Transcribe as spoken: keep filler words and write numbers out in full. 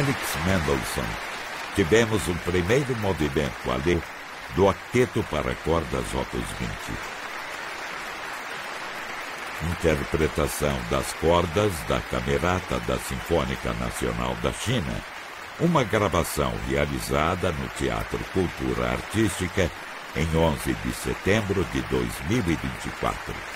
Felix Mendelssohn, tivemos o primeiro movimento ali do Octeto para cordas opus vinte. Interpretação das cordas da Camerata da Sinfônica Nacional da China, uma gravação realizada no Teatro Cultura Artística em onze de setembro de dois mil e vinte e quatro.